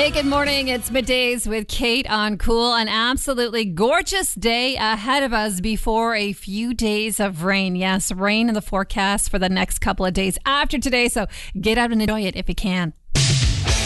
Hey, good morning. It's Middays with Kate on Cool. An absolutely gorgeous day ahead of us before a few days of rain. Yes, rain in the forecast for the next couple of days after today. So get out and enjoy it if you can.